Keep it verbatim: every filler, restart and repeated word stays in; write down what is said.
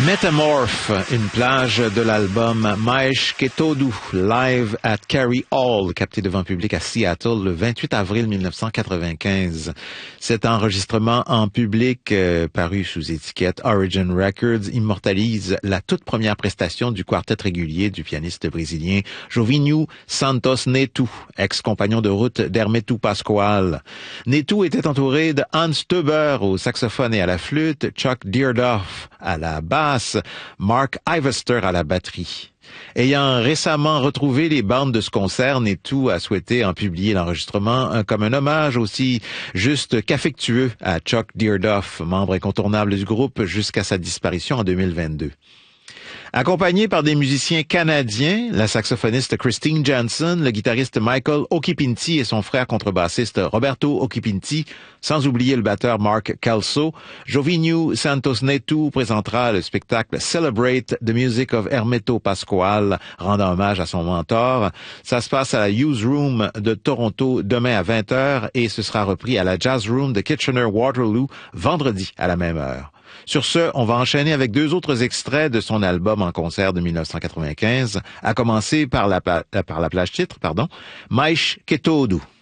Metamorph, une plage de l'album Maish Ketodu, live at Carey Hall, capté devant public à Seattle le vingt-huit avril mille neuf cent quatre-vingt-quinze. Cet enregistrement en public, euh, paru sous étiquette Origin Records, immortalise la toute première prestation du quartet régulier du pianiste brésilien Jovínio Santos Neto, ex-compagnon de route d'Hermeto Pascoal. Neto était entouré de Hans Teuber au saxophone et à la flûte, Chuck Deardoff à la basse, Mark Ivester à la batterie. Ayant récemment retrouvé les bandes de ce concert, Neto a souhaité en publier l'enregistrement comme un hommage aussi juste qu'affectueux à Chuck Deardoff, membre incontournable du groupe jusqu'à sa disparition en deux mille vingt-deux. Accompagné par des musiciens canadiens, la saxophoniste Christine Jansen, le guitariste Michael Occhipinti et son frère contrebassiste Roberto Occhipinti, sans oublier le batteur Mark Kelso, Jovínio Santos Neto présentera le spectacle Celebrate the Music of Hermeto Pascoal, rendant hommage à son mentor. Ça se passe à la Youth Room de Toronto demain à vingt heures et ce sera repris à la Jazz Room de Kitchener-Waterloo vendredi à la même heure. Sur ce, on va enchaîner avec deux autres extraits de son album en concert de mille neuf cent quatre-vingt-quinze, à commencer par la, par la plage titre, pardon, Maish Ketodu.